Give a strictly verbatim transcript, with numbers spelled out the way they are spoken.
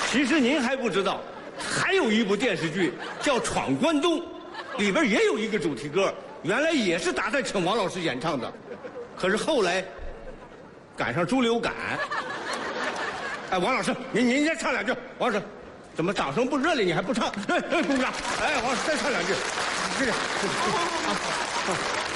其实您还不知道，还有一部电视剧叫《闯关东》，里边也有一个主题歌，原来也是达在请王老师演唱的，可是后来赶上猪流感。哎，王老师，您您先唱两句。王老师，怎么掌声不热烈，你还不唱？哎哎，鼓掌！哎，王老师再唱两句。这个。啊啊